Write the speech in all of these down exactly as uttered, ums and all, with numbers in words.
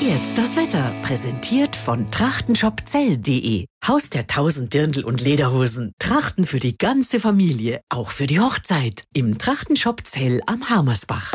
Jetzt das Wetter, präsentiert von trachtenshopzell punkt de. Haus der tausend Dirndl und Lederhosen. Trachten für die ganze Familie, auch für die Hochzeit. Im Trachtenshop Zell am Harmersbach.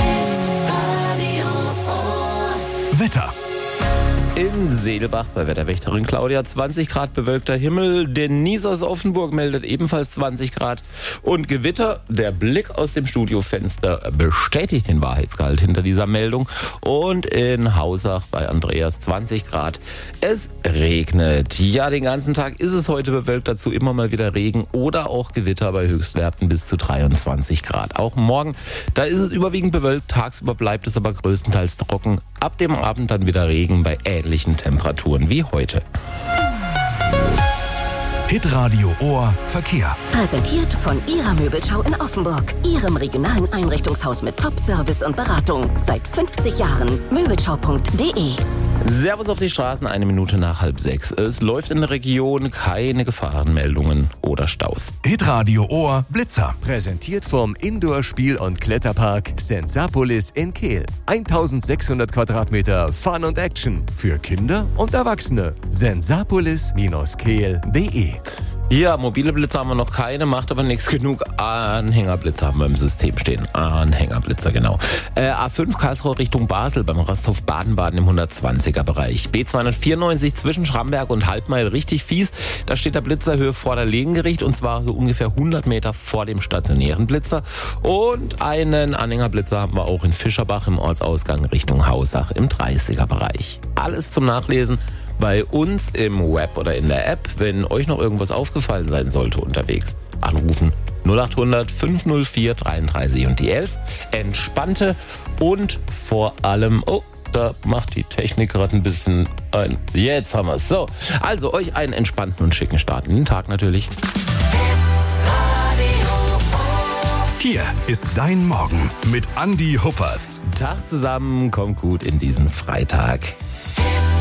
Wetter. In Sedelbach bei Wetterwächterin Claudia zwanzig Grad bewölkter Himmel. Denise aus Offenburg meldet ebenfalls zwanzig Grad. Und Gewitter, der Blick aus dem Studiofenster bestätigt den Wahrheitsgehalt hinter dieser Meldung. Und in Hausach bei Andreas zwanzig Grad. Es regnet. Ja, den ganzen Tag ist es heute bewölkt, dazu immer mal wieder Regen oder auch Gewitter bei Höchstwerten bis zu dreiundzwanzig Grad. Auch morgen, da ist es überwiegend bewölkt, tagsüber bleibt es aber größtenteils trocken. Ab dem Abend dann wieder Regen bei ähnlichen Temperaturen wie heute. Hitradio Ohr Verkehr. Präsentiert von Ihrer Möbelschau in Offenburg. Ihrem regionalen Einrichtungshaus mit Top-Service und Beratung. Seit fünfzig Jahren. Möbelschau punkt de. Servus auf die Straßen, eine Minute nach halb sechs. Es läuft in der Region keine Gefahrenmeldungen oder Staus. Hitradio Ohr Blitzer. Präsentiert vom Indoor-Spiel- und Kletterpark Sensapolis in Kehl. eintausendsechshundert Quadratmeter Fun und Action für Kinder und Erwachsene. sensapolis Bindestrich kehl punkt de. Ja, mobile Blitzer haben wir noch keine, macht aber nichts. Genug Anhängerblitzer haben wir im System stehen. Anhängerblitzer, genau. Äh, A fünf Karlsruhe Richtung Basel beim Rasthof Baden-Baden im hundertzwanziger Bereich. B zweihundertvierundneunzig zwischen Schramberg und Halbmeil richtig fies. Da steht der Blitzer Höhe vor der Legengericht und zwar so ungefähr hundert Meter vor dem stationären Blitzer. Und einen Anhängerblitzer haben wir auch in Fischerbach im Ortsausgang Richtung Hausach im dreißiger Bereich. Alles zum Nachlesen bei uns im Web oder in der App. Wenn euch noch irgendwas aufgefallen sein sollte unterwegs, anrufen null acht hundert fünf null vier dreiunddreißig und die elf. Entspannte und vor allem, oh, da macht die Technik gerade ein bisschen ein. Jetzt haben wir es. So, also euch einen entspannten und schicken Start in den Tag natürlich. Hier ist dein Morgen mit Andi Huppertz. Tag zusammen, kommt gut in diesen Freitag.